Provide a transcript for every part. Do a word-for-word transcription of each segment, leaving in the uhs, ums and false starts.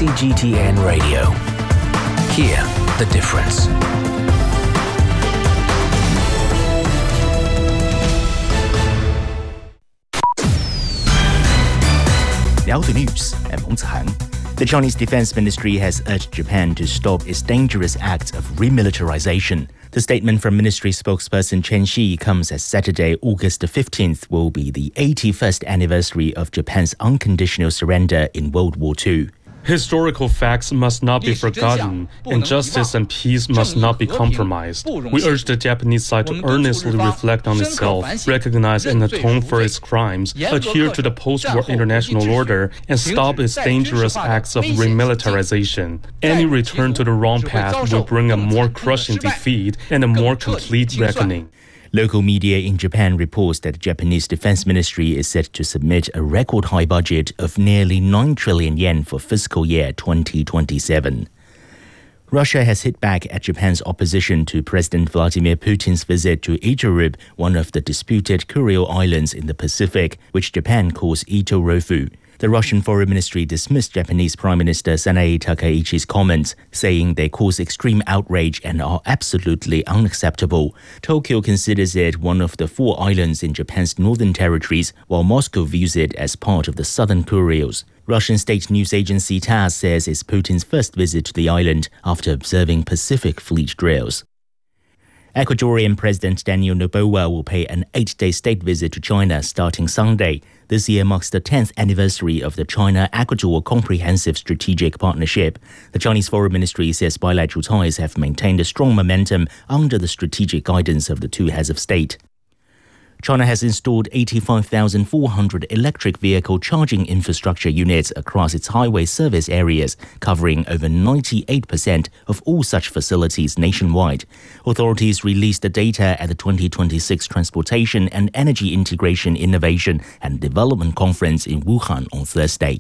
C G T N Radio. Hear the difference. Now the news. I'm Meng Zihang. The Chinese Defense Ministry has urged Japan to stop its dangerous act of remilitarization. The statement from Ministry spokesperson Chen Xi comes as Saturday, August the fifteenth, will be the eighty-first anniversary of Japan's unconditional surrender in World War Two. Historical facts must not be forgotten, and justice and peace must not be compromised. We urge the Japanese side to earnestly reflect on itself, recognize and atone for its crimes, adhere to the post-war international order, and stop its dangerous acts of remilitarization. Any return to the wrong path will bring a more crushing defeat and a more complete reckoning. Local media in Japan reports that the Japanese Defense Ministry is set to submit a record-high budget of nearly nine trillion yen for fiscal year twenty twenty-seven. Russia has hit back at Japan's opposition to President Vladimir Putin's visit to Ichirub, one of the disputed Kuril Islands in the Pacific, which Japan calls Ito-Rofu. The Russian Foreign Ministry dismissed Japanese Prime Minister Sanae Takaichi's comments, saying they cause extreme outrage and are absolutely unacceptable. Tokyo considers it one of the four islands in Japan's northern territories, while Moscow views it as part of the southern Kurils. Russian state news agency TASS says it's Putin's first visit to the island after observing Pacific Fleet drills. Ecuadorian President Daniel Noboa will pay an eight-day state visit to China starting Sunday. This year marks the tenth anniversary of the China-Ecuador Comprehensive Strategic Partnership. The Chinese Foreign Ministry says bilateral ties have maintained a strong momentum under the strategic guidance of the two heads of state. China has installed eighty-five thousand four hundred electric vehicle charging infrastructure units across its highway service areas, covering over ninety-eight percent of all such facilities nationwide. Authorities released the data at the twenty twenty-six Transportation and Energy Integration Innovation and Development Conference in Wuhan on Thursday.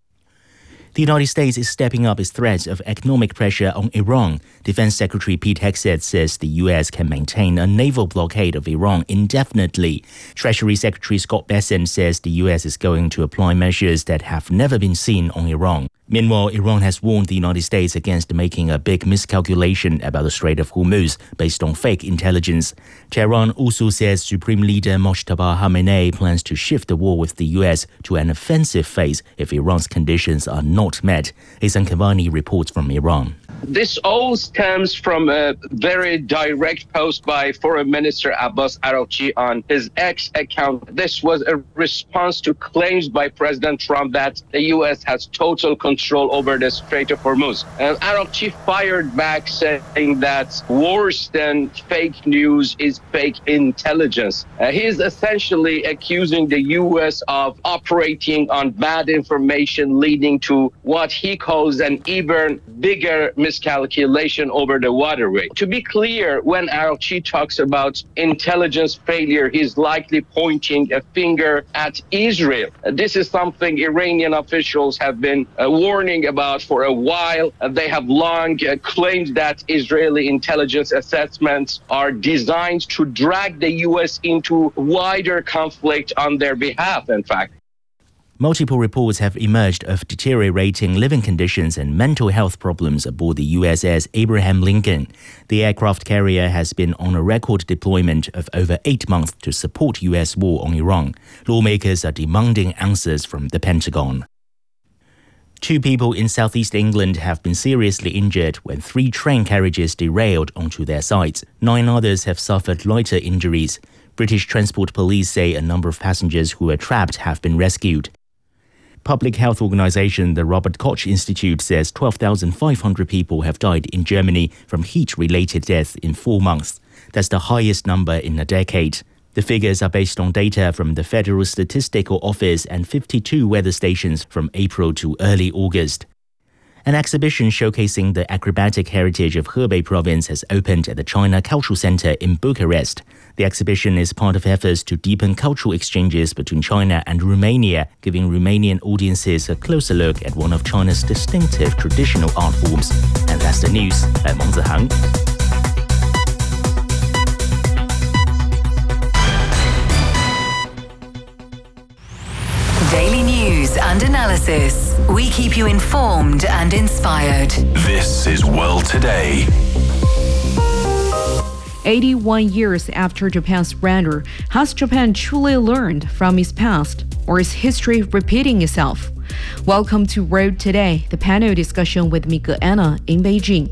The United States is stepping up its threat of economic pressure on Iran. Defense Secretary Pete Hegseth says the U S can maintain a naval blockade of Iran indefinitely. Treasury Secretary Scott Bessent says the U S is going to apply measures that have never been seen on Iran. Meanwhile, Iran has warned the United States against making a big miscalculation about the Strait of Hormuz based on fake intelligence. Tehran also says Supreme Leader Mojtaba Khamenei plans to shift the war with the U S to an offensive phase if Iran's conditions are not met. Hasan Kavani reports from Iran. This all stems from a very direct post by Foreign Minister Abbas Araghchi on his X account. This was a response to claims by President Trump that the U S has total control over the Strait of Hormuz. And Araghchi fired back saying that worse than fake news is fake intelligence. Uh, he is essentially accusing the U S of operating on bad information, leading to what he calls an even bigger miscalculation over the waterway. To be clear, when Araghchi talks about intelligence failure, he's likely pointing a finger at Israel. Uh, this is something Iranian officials have been uh, warning about for a while. Uh, they have long uh, claimed that Israeli intelligence assessments are designed to drag the U S into wider conflict on their behalf, in fact. Multiple reports have emerged of deteriorating living conditions and mental health problems aboard the U S S Abraham Lincoln. The aircraft carrier has been on a record deployment of over eight months to support U S war on Iran. Lawmakers are demanding answers from the Pentagon. Two people in southeast England have been seriously injured when three train carriages derailed onto their sides. Nine others have suffered lighter injuries. British Transport Police say a number of passengers who were trapped have been rescued. Public health organization the Robert Koch Institute says twelve thousand five hundred people have died in Germany from heat-related deaths in four months. That's the highest number in a decade. The figures are based on data from the Federal Statistical Office and fifty-two weather stations from April to early August. An exhibition showcasing the acrobatic heritage of Hebei province has opened at the China Cultural Center in Bucharest. The exhibition is part of efforts to deepen cultural exchanges between China and Romania, giving Romanian audiences a closer look at one of China's distinctive traditional art forms. And that's the news. I'm Meng Zihang. Daily news and analysis. We keep you informed and inspired. This is World Today. eighty-one years after Japan's surrender, has Japan truly learned from its past, or is history repeating itself? Welcome to World Today, the panel discussion with me, Anna, in Beijing.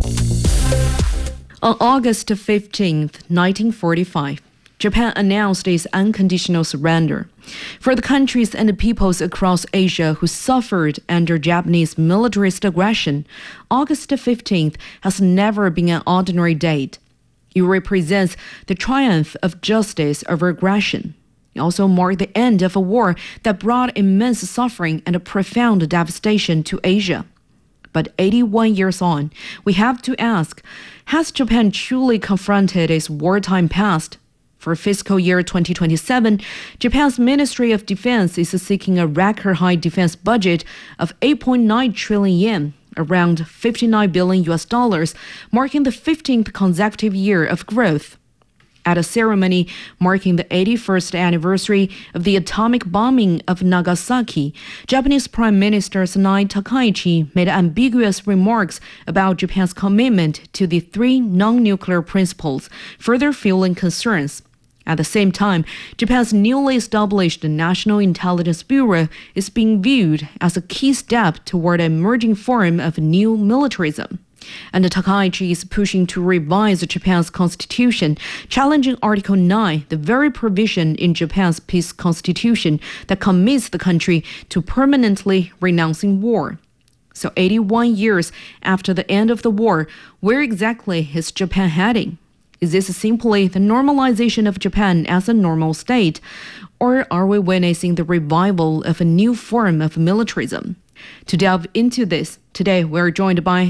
On August fifteenth, nineteen forty-five, Japan announced its unconditional surrender. For the countries and the peoples across Asia who suffered under Japanese militarist aggression, August fifteenth has never been an ordinary date. It represents the triumph of justice over aggression. It also marked the end of a war that brought immense suffering and a profound devastation to Asia. But eighty-one years on, we have to ask, has Japan truly confronted its wartime past? For fiscal year twenty twenty-seven, Japan's Ministry of Defense is seeking a record-high defense budget of eight point nine trillion yen, around fifty-nine billion U S dollars, marking the fifteenth consecutive year of growth. At a ceremony marking the eighty-first anniversary of the atomic bombing of Nagasaki, Japanese Prime Minister Sanai Takaichi made ambiguous remarks about Japan's commitment to the three non-nuclear principles, further fueling concerns. At the same time, Japan's newly established National Intelligence Bureau is being viewed as a key step toward an emerging form of new militarism. And Takaichi is pushing to revise Japan's constitution, challenging Article nine, the very provision in Japan's peace constitution that commits the country to permanently renouncing war. So eighty-one years after the end of the war, where exactly is Japan heading? Is this simply the normalization of Japan as a normal state, or are we witnessing the revival of a new form of militarism? To delve into this, today we're joined by